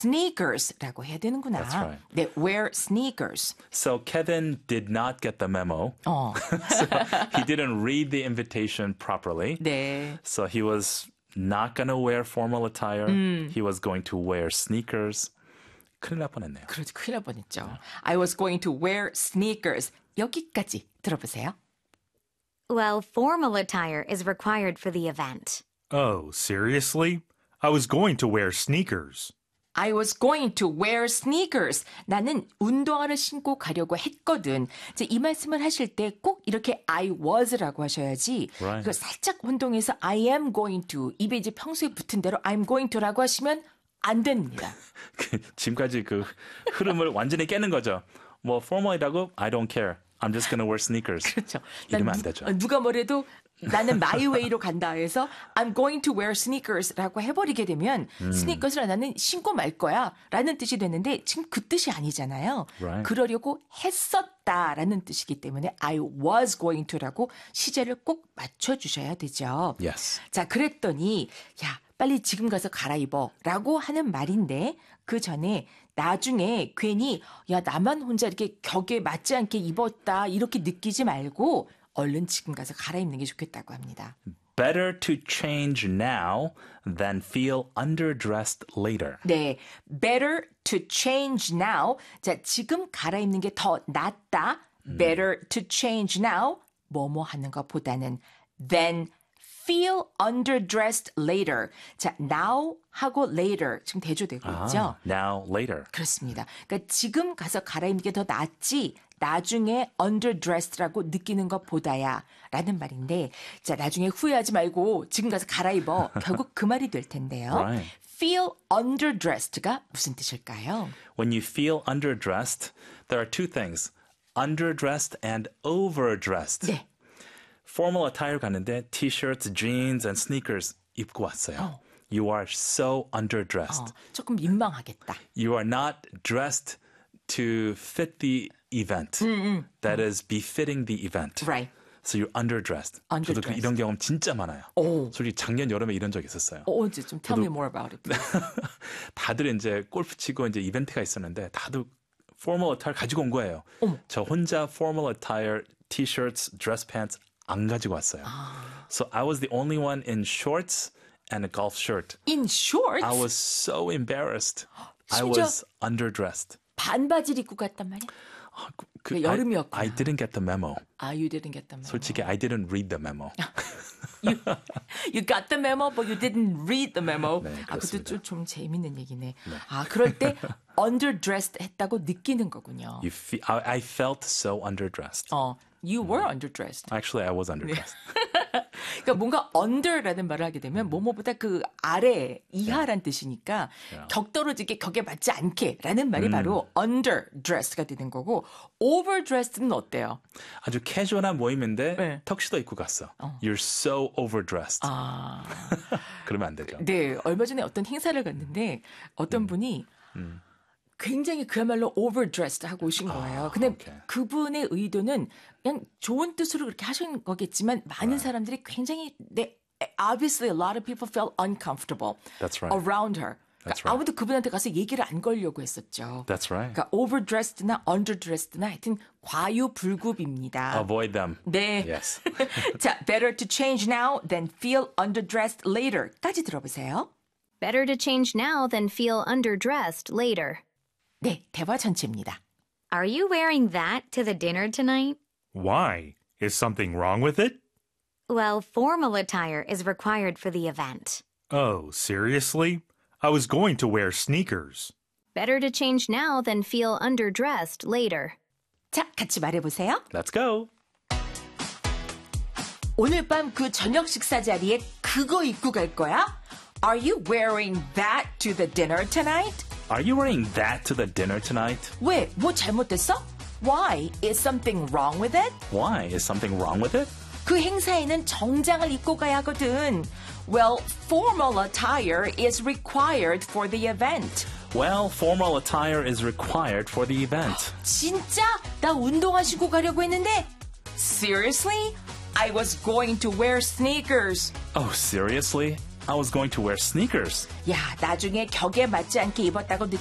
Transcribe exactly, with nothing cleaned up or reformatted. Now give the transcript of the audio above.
sneakers라고 해야 되는구나. That's right. 네, wear sneakers. So Kevin did not get the memo. 어. So he didn't read the invitation properly. 네. So he was not going to wear formal attire. 음. He was going to wear sneakers. 큰일 날 뻔했네요. 그렇죠. 큰일 날 뻔했죠. I was going to wear sneakers. 여기까지 들어보세요. Well, formal attire is required for the event. Oh, seriously? I was going to wear sneakers. I was going to wear sneakers. 나는 운동화를 신고 가려고 했거든. 이제 이 말씀을 하실 때 꼭 이렇게 I was라고 하셔야지. Right. 그 살짝 혼동해서 I am going to 입에 이제 평소에 붙은 대로 I'm going to라고 하시면 안 됩니다. 지금까지 그 흐름을 완전히 깨는 거죠. 뭐 formal이라고 I don't care. I'm just gonna wear sneakers. 그렇죠. 이러면 누, 안 되죠. 누가 뭐래도 나는 my way로 간다 해서 I'm going to wear sneakers라고 해버리게 되면 음. 스니커스를 나는 신고 말 거야 라는 뜻이 되는데 지금 그 뜻이 아니잖아요. Right. 그러려고 했었다라는 뜻이기 때문에 I was going to라고 시제를 꼭 맞춰주셔야 되죠. Yes. 자, 그랬더니 야 빨리 지금 가서 갈아입어 라고 하는 말인데 그 전에 나중에 괜히 야 나만 혼자 이렇게 격에 맞지 않게 입었다 이렇게 느끼지 말고 얼른 지금 가서 갈아입는 게 좋겠다고 합니다. Better to change now than feel underdressed later. 네, better to change now. 자, 지금 갈아입는 게 더 낫다. Better to change now. 뭐뭐 하는 것보다는 than feel underdressed later. 자, now 하고 later 지금 대조되고 있죠. Ah, now, later. 그렇습니다. 그러니까 지금 가서 갈아입는 게 더 낫지 나중에 underdressed라고 느끼는 것보다야 라는 말인데 자, 나중에 후회하지 말고 지금 가서 갈아입어. 결국 그 말이 될 텐데요. Right. feel underdressed가 무슨 뜻일까요? When you feel underdressed, there are two things. Underdressed and overdressed. 네. Formal attire 갔는데 t-shirts, jeans, and sneakers 입고 왔어요. 어. You are so underdressed. 어, 조금 민망하겠다. You are not dressed to fit the event. 음, 음. That is befitting the event. Right. So you're underdressed. 저도 그 Underdressed. 이런 경험 진짜 많아요. 오. 솔직히 작년 여름에 이런 적 있었어요. 어, 언제 좀 tell me more about it. 다들 이제 골프 치고 이제 이벤트가 있었는데 다들 formal attire 가지고 온 거예요. 어머. 저 혼자 formal attire, t-shirts, dress pants 안 가지고 왔어요. 아. So I was the only one in shorts and a golf shirt. In shorts? I was so embarrassed. I 심지어 was underdressed. 반바지를 입고 갔단 말이야? 아, 그, 그 I, 여름이었구나. I didn't get the memo. Ah, you didn't get the memo. 솔직히 I didn't read the memo. you, you got the memo, but you didn't read the memo. 네, 아, 그것도 그렇습니다. 좀, 좀 재밌는 얘기네. 아, 그럴 때 underdressed 했다고 느끼는 거군요. You fe- I, I felt so underdressed. 어, you were underdressed. Actually, I was underdressed. 그러니까 뭔가 under라는 말을 하게 되면 뭐뭐보다 그 아래, 이하란 뜻이니까 Yeah. 격떨어지게 격에 맞지 않게라는 말이 바로 underdressed가 되는 거고 overdressed는 어때요? 아주 캐주얼한 모임인데 네. 턱시도 입고 갔어. You're so overdressed. 아, 그러면 안 되죠. 네, 얼마 전에 어떤 행사를 갔는데 어떤 분이 굉장히 그야말로 overdressed 하고 오신 거예요. 근데 오케이. 그분의 의도는 그냥 좋은 뜻으로 그렇게 하신 거겠지만 많은 사람들이 굉장히 네, obviously a lot of people felt uncomfortable That's right. around her. That's 그러니까 right. 아무도 그분한테 가서 얘기를 안 걸려고 했었죠. That's right. 그러니까 overdressed나 underdressed나 하여튼 과유불급입니다. Avoid them. 네. Yes. 자, better to change now than feel underdressed later까지 들어보세요. Better to change now than feel underdressed later. 네, 대화 전체입니다. Are you wearing that to the dinner tonight? Why? Is something wrong with it? Well, formal attire is required for the event. Oh, seriously? I was going to wear sneakers. Better to change now than feel underdressed later. 자, 같이 말해보세요. Let's go. 오늘 밤 그 저녁 식사 자리에 그거 입고 갈 거야? Are you wearing that to the dinner tonight? Are you wearing that to the dinner tonight? 왜? 뭐 잘못됐어? Why? Is something wrong with it? Why? Is something wrong with it? 그 행사에는 정장을 입고 가야 하거든. Well, formal attire is required for the event. Well, formal attire is required for the event. 진짜? 나 운동화 신고 가려고 했는데? Seriously? I was going to wear sneakers. Oh, seriously? I was going to wear sneakers. 야, 나중에 격에 맞지 않게 입었다고